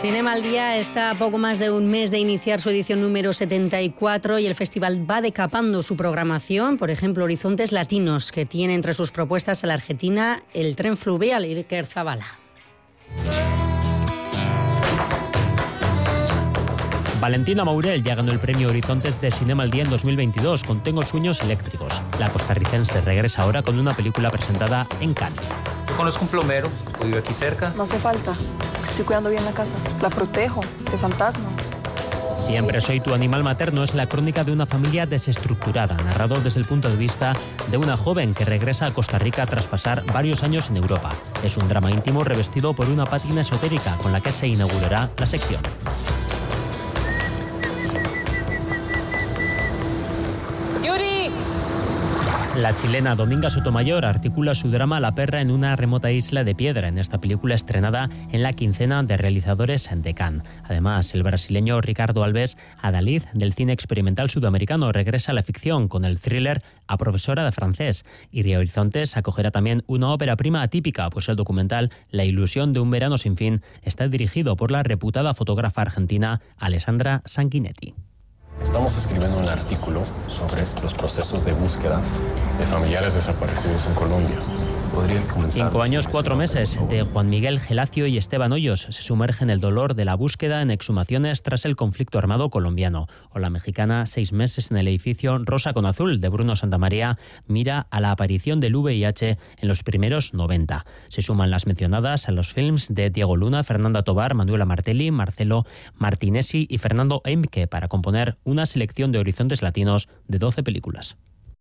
Cinema al Día está a poco más de un mes de iniciar su edición número 74 y el festival va decapando su programación. Por ejemplo, Horizontes Latinos, que tiene entre sus propuestas a la Argentina el tren fluvial Iker Zabala. Valentina Maurel ya ganó el premio Horizontes de Cinema al Día en 2022 con Tengo sueños eléctricos. La costarricense regresa ahora con una película presentada en Cannes. Yo conozco un plomero que vive aquí cerca. No hace falta. Estoy cuidando bien la casa. La protejo de fantasmas. Siempre soy tu animal materno es la crónica de una familia desestructurada, narrado desde el punto de vista de una joven que regresa a Costa Rica tras pasar varios años en Europa. Es un drama íntimo revestido por una pátina esotérica con la que se inaugurará la sección. La chilena Dominga Sotomayor articula su drama La perra en una remota isla de piedra en esta película estrenada en la quincena de realizadores de Cannes. Además, el brasileño Ricardo Alves, adalid del cine experimental sudamericano, regresa a la ficción con el thriller A profesora de francés. Y Horizontes acogerá también una ópera prima atípica, pues el documental La ilusión de un verano sin fin está dirigido por la reputada fotógrafa argentina Alessandra Sanguinetti. Estamos escribiendo un artículo sobre los procesos de búsqueda de familiares desaparecidos en Colombia. Podría comenzar. 5 años, 4 meses de Juan Miguel Gelacio y Esteban Hoyos se sumergen en el dolor de la búsqueda en exhumaciones tras el conflicto armado colombiano. O la mexicana, 6 meses en el edificio Rosa con Azul de Bruno Santamaría mira a la aparición del VIH en los primeros 90. Se suman las mencionadas a los films de Diego Luna, Fernanda Tovar, Manuela Martelli, Marcelo Martinesi y Fernando Eimke para componer una selección de horizontes latinos de 12 películas.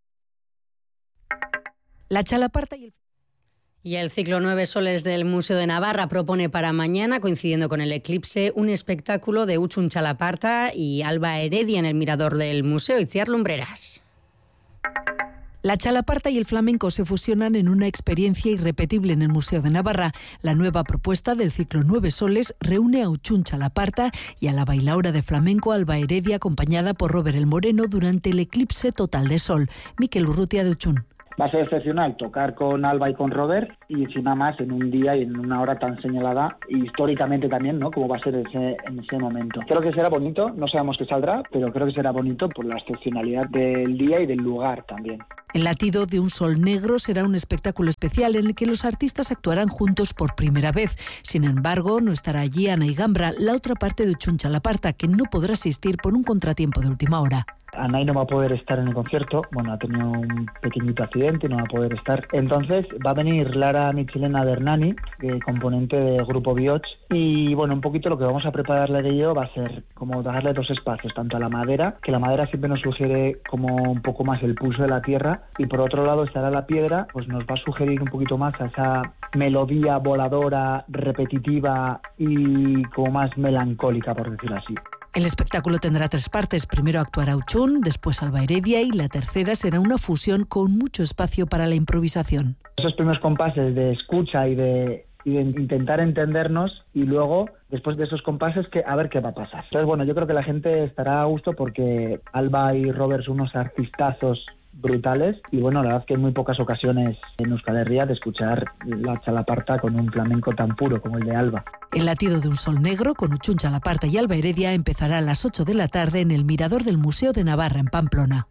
La Chalaparta y el ciclo 9 Soles del Museo de Navarra propone para mañana, coincidiendo con el eclipse, un espectáculo de Uchun Chalaparta y Alba Heredia en el mirador del museo. Itziar Lumbreras. La chalaparta y el flamenco se fusionan en una experiencia irrepetible en el Museo de Navarra. La nueva propuesta del ciclo 9 Soles reúne a Uchun Chalaparta y a la bailaora de flamenco Alba Heredia, acompañada por Robert el Moreno durante el eclipse total de sol. Mikel Urrutia de Uchun. Va a ser excepcional tocar con Alba y con Robert y encima más en un día y en una hora tan señalada y históricamente también, ¿no? Como va a ser en ese momento. Creo que será bonito, no sabemos qué saldrá, pero creo que será bonito por la excepcionalidad del día y del lugar también. El latido de un sol negro será un espectáculo especial en el que los artistas actuarán juntos por primera vez. Sin embargo, no estará allí Ana Igambra, la otra parte de Uchun Chalaparta, que no podrá asistir por un contratiempo de última hora. Anay no va a poder estar en el concierto, bueno, ha tenido un pequeñito accidente y no va a poder estar. Entonces va a venir Lara Michelena Bernani, componente del grupo Bioch, y bueno, un poquito lo que vamos a prepararle de ello va a ser como darle 2 espacios, tanto a la madera, que la madera siempre nos sugiere como un poco más el pulso de la tierra, y por otro lado estará la piedra, pues nos va a sugerir un poquito más a esa melodía voladora, repetitiva y como más melancólica, por decirlo así. El espectáculo tendrá 3 partes. Primero actuará Uchun, después Alba Heredia y la tercera será una fusión con mucho espacio para la improvisación. Esos primeros compases de escucha y de intentar entendernos y luego, después de esos compases, a ver qué va a pasar. Entonces, bueno, yo creo que la gente estará a gusto porque Alba y Robert son unos artistazos brutales y bueno, la verdad es que en muy pocas ocasiones en Euskal Herria de escuchar la chalaparta con un flamenco tan puro como el de Alba. El latido de un sol negro con Uchun Chalaparta y Alba Heredia empezará a las 8 de la tarde en el mirador del Museo de Navarra en Pamplona.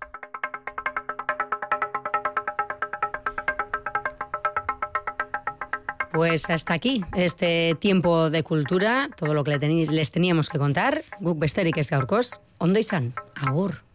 Pues hasta aquí este tiempo de cultura, todo lo que les teníamos que contar. Guk besterik ez gaurkoz, ondo izan, agur.